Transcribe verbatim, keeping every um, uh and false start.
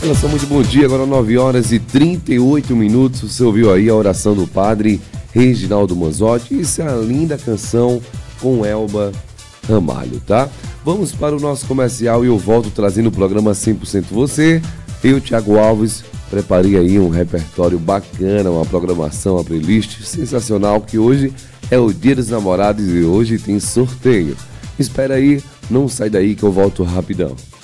Olha só, muito bom dia, agora nove horas e trinta e oito minutos, você ouviu aí a oração do padre Reginaldo Manzotti, isso é a linda canção com Elba Ramalho, tá? Vamos para o nosso comercial e eu volto trazendo o programa cem por cento Você. Eu, Thiago Alves, preparei aí um repertório bacana, uma programação, uma playlist sensacional, que hoje é o Dia dos Namorados e hoje tem sorteio. Espera aí, não sai daí que eu volto rapidão.